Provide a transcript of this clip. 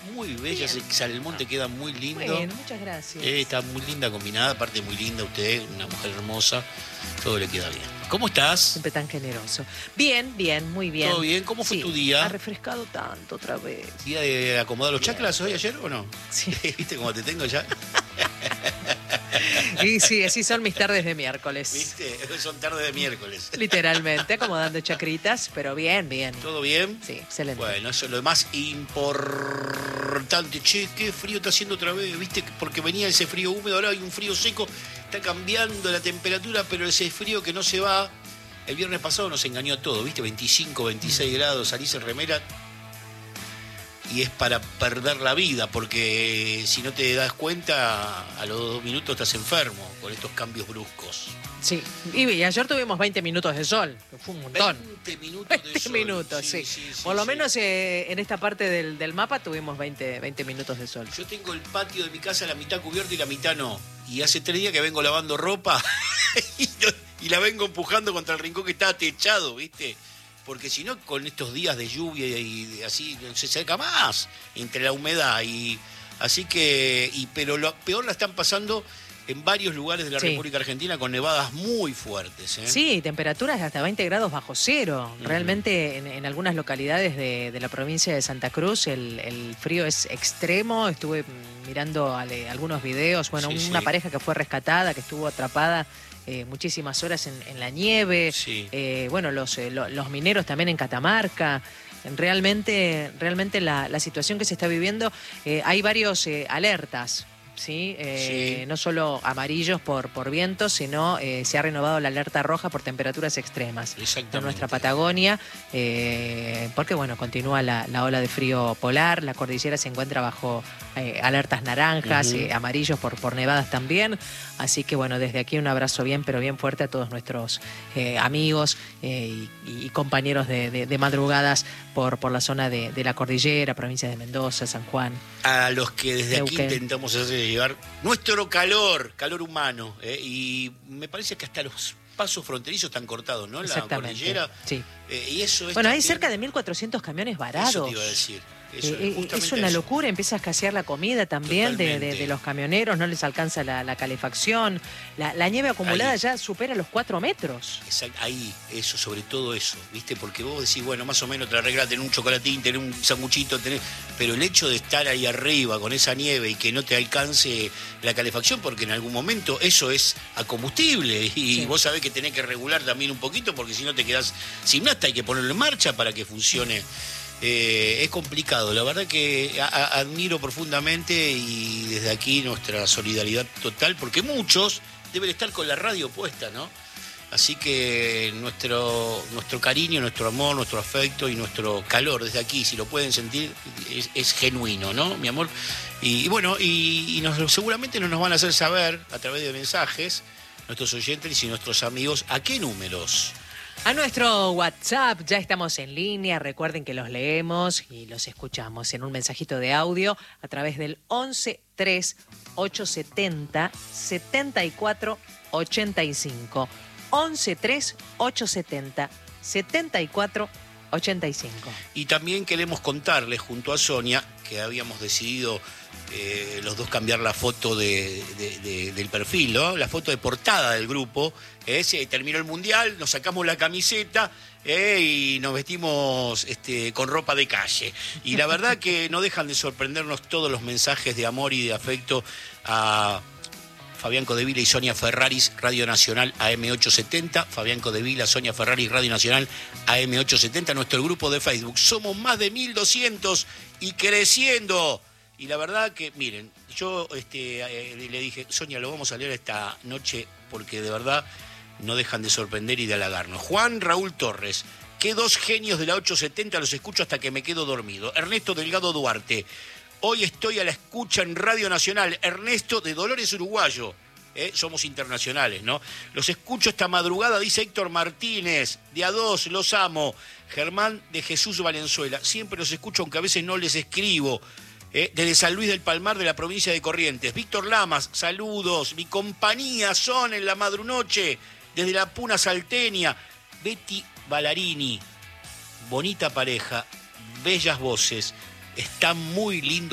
Muy bella, ese Bien. salmón te queda muy lindo. Bueno, muchas gracias. Está muy linda combinada, aparte muy linda usted, una mujer hermosa, todo le queda bien. ¿Cómo estás? Siempre tan generoso. Bien, bien, muy bien. ¿Todo bien? ¿Cómo fue Sí, tu día? ha refrescado tanto otra vez. ¿Día de acomodar los Bien. chaclas hoy, ayer o no? Sí. ¿Viste cómo te tengo ya? Y sí, así son mis tardes de miércoles. ¿Viste? Son tardes de miércoles. Literalmente, acomodando chacritas, pero bien, bien. ¿Todo bien? Sí, excelente. Bueno, eso es lo más importante. Che, qué frío está haciendo otra vez, ¿viste? Porque venía ese frío húmedo, ahora hay un frío seco. Está cambiando la temperatura, pero ese frío que no se va. El viernes pasado nos engañó a todos, ¿viste? 25, 26 grados, salís en remera. Y es para perder la vida, porque si no te das cuenta, a los 2 minutos estás enfermo con estos cambios bruscos. Sí, y ayer tuvimos 20 minutos de sol, que fue un montón. 20 minutos 20 de sol. minutos, sí. Por lo menos en esta parte del mapa tuvimos 20 minutos de sol. Yo tengo el patio de mi casa la mitad cubierto y la mitad no. Y hace 3 días que vengo lavando ropa y la vengo empujando contra el rincón que está techado, ¿viste? Porque si no, con estos días de lluvia y así, se seca más entre la humedad. Así que, pero lo peor la están pasando en varios lugares de la Sí. República Argentina con nevadas muy fuertes. Sí, temperaturas de hasta 20 grados bajo cero. Realmente en algunas localidades de la provincia de Santa Cruz el frío es extremo. Estuve mirando algunos videos. Bueno, Sí, una sí. pareja que fue rescatada, que estuvo atrapada muchísimas horas en la nieve. Sí. Bueno, los mineros también en Catamarca. Realmente la situación que se está viviendo, hay varios alertas. ¿Sí? Sí. No solo amarillos por vientos, sino se ha renovado la alerta roja por temperaturas extremas Exactamente. en nuestra Patagonia, porque bueno, continúa la ola de frío polar, la cordillera se encuentra bajo alertas naranjas, amarillos por nevadas también, así que bueno, desde aquí un abrazo bien, pero bien fuerte a todos nuestros amigos y compañeros de madrugadas por la zona de la cordillera, provincias de Mendoza, San Juan. A los que desde aquí Neuquén. intentamos hacer llegar nuestro calor humano, y me parece que hasta los pasos fronterizos están cortados, ¿no? En la Exactamente, cordillera. sí. Y eso es Bueno, hay también- cerca de 1.400 camiones varados. Eso te iba a decir. Eso, Es justamente una eso. locura, empieza a escasear la comida también de Totalmente. los camioneros, no les alcanza la calefacción. La nieve acumulada Ahí. ya supera los 4 metros. Exacto, ahí, eso, sobre todo eso, ¿viste? Porque vos decís, bueno, más o menos te arreglas tener un chocolatín, tener un sanguchito, pero el hecho de estar ahí arriba con esa nieve y que no te alcance la calefacción, porque en algún momento eso es a combustible y Sí. vos sabés que tenés que regular también un poquito porque si no te quedás sin nafta, hay que ponerlo en marcha para que funcione. Es complicado, la verdad que admiro profundamente y desde aquí nuestra solidaridad total, porque muchos deben estar con la radio puesta, ¿no? Así que nuestro cariño, nuestro amor, nuestro afecto y nuestro calor desde aquí, si lo pueden sentir, es genuino, ¿no, mi amor? Y bueno, seguramente nos van a hacer saber a través de mensajes nuestros oyentes y nuestros amigos a qué números. A nuestro WhatsApp ya estamos en línea, recuerden que los leemos y los escuchamos en un mensajito de audio a través del 11 3 870 74 85. 11 3 870 74 85. Y también queremos contarles junto a Sonia que habíamos decidido los dos cambiar la foto del perfil, ¿no? La foto de portada del grupo. Se terminó el Mundial, nos sacamos la camiseta y nos vestimos con ropa de calle. Y la verdad que no dejan de sorprendernos todos los mensajes de amor y de afecto a Fabián Codevila y Sonia Ferraris, Radio Nacional AM870. Fabián Codevila, Sonia Ferraris, Radio Nacional AM870, nuestro grupo de Facebook. Somos más de 1.200 y creciendo. Y la verdad que, miren, yo le dije, Sonia, lo vamos a leer esta noche porque de verdad no dejan de sorprender y de halagarnos. Juan Raúl Torres, qué dos genios de la 870, los escucho hasta que me quedo dormido. Ernesto Delgado Duarte, hoy estoy a la escucha en Radio Nacional. Ernesto de Dolores, Uruguayo. Somos internacionales, ¿no? Los escucho esta madrugada, dice Héctor Martínez, de A2, los amo. Germán de Jesús Valenzuela, siempre los escucho aunque a veces no les escribo. Desde San Luis del Palmar, de la provincia de Corrientes. Víctor Lamas, saludos. Mi compañía son en la madrunoche, desde la Puna Salteña. Betty Ballarini, bonita pareja, bellas voces. Está muy lindo